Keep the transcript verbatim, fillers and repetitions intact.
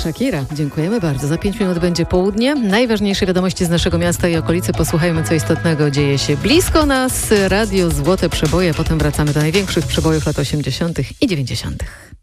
Shakira, dziękujemy bardzo. Za pięć minut będzie południe. Najważniejsze wiadomości z naszego miasta i okolicy. Posłuchajmy, co istotnego dzieje się blisko nas. Radio Złote Przeboje, potem wracamy do największych przebojów lat osiemdziesiątych i dziewięćdziesiątych.